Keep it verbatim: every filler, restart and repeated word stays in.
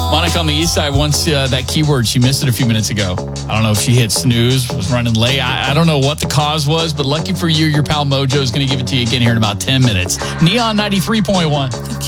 Monica on the east side wants uh, that keyword. She missed it a few minutes ago. I don't know if she hit snooze, was running late. I, I don't know what the cause was, but lucky for you, your pal Mojo is going to give it to you again here in about ten minutes. Neon ninety-three point one.